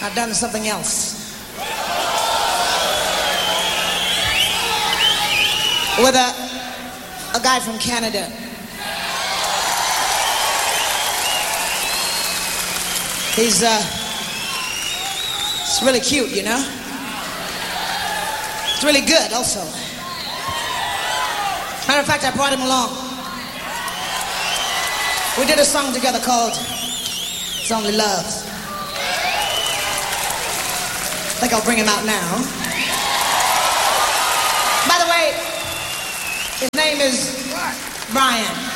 I've done something else. With a guy from Canada. He's it's really cute, you know? It's really good also. Matter of fact, I brought him along. We did a song together called It's Only Love. I think I'll bring him out now. By the way, his name is Brian.